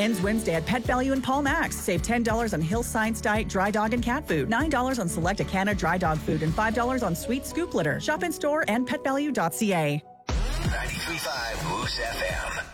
Ends Wednesday at Pet Value and Paul Max. Save $10 on Hill Science Diet dry dog and cat food, $9 on select Acana dry dog food, and $5 on sweet scoop litter. Shop in store and petvalue.ca. 93.5 Moose FM.